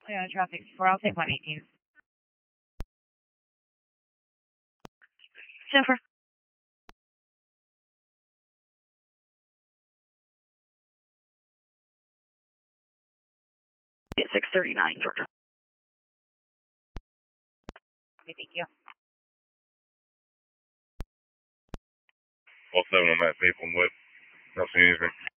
Yeah, traffic 4. I'll take 118. Jennifer. Get 639, Georgia. Okay, thank you. All 7 on that Maple and Wood. Not seeing anything.